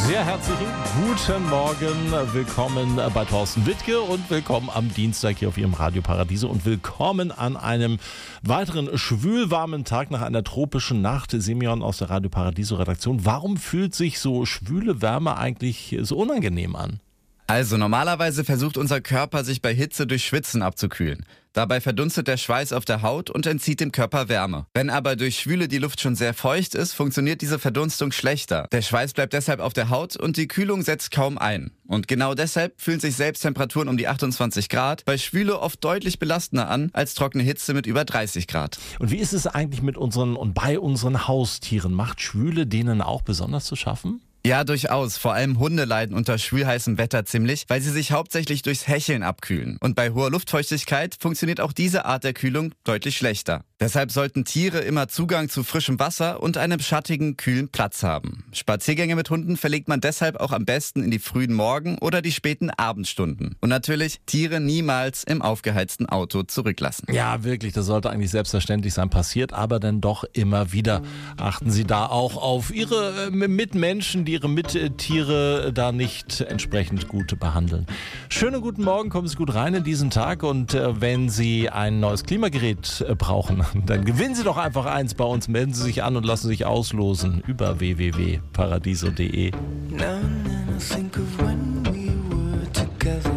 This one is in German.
Sehr herzlichen guten Morgen. Willkommen bei Thorsten Wittke und willkommen am Dienstag hier auf Ihrem Radio Paradiso und willkommen an einem weiteren schwülwarmen Tag nach einer tropischen Nacht. Simeon aus der Radio Paradiso Redaktion. Warum fühlt sich so schwüle Wärme eigentlich so unangenehm an? Also normalerweise versucht unser Körper, sich bei Hitze durch Schwitzen abzukühlen. Dabei verdunstet der Schweiß auf der Haut und entzieht dem Körper Wärme. Wenn aber durch Schwüle die Luft schon sehr feucht ist, funktioniert diese Verdunstung schlechter. Der Schweiß bleibt deshalb auf der Haut und die Kühlung setzt kaum ein. Und genau deshalb fühlen sich selbst Temperaturen um die 28 Grad bei Schwüle oft deutlich belastender an als trockene Hitze mit über 30 Grad. Und wie ist es eigentlich mit unseren und bei unseren Haustieren? Macht Schwüle denen auch besonders zu schaffen? Ja, durchaus. Vor allem Hunde leiden unter schwülheißem Wetter ziemlich, weil sie sich hauptsächlich durchs Hecheln abkühlen. Und bei hoher Luftfeuchtigkeit funktioniert auch diese Art der Kühlung deutlich schlechter. Deshalb sollten Tiere immer Zugang zu frischem Wasser und einem schattigen, kühlen Platz haben. Spaziergänge mit Hunden verlegt man deshalb auch am besten in die frühen Morgen- oder die späten Abendstunden. Und natürlich Tiere niemals im aufgeheizten Auto zurücklassen. Ja, wirklich, das sollte eigentlich selbstverständlich sein, passiert aber dann doch immer wieder. Achten Sie da auch auf Ihre Mitmenschen, die Ihre Mittiere da nicht entsprechend gut behandeln. Schönen guten Morgen, kommen Sie gut rein in diesen Tag und wenn Sie ein neues Klimagerät brauchen, dann gewinnen Sie doch einfach eins bei uns, melden Sie sich an und lassen sich auslosen über www.paradiso.de. Now and then I think of when we were together.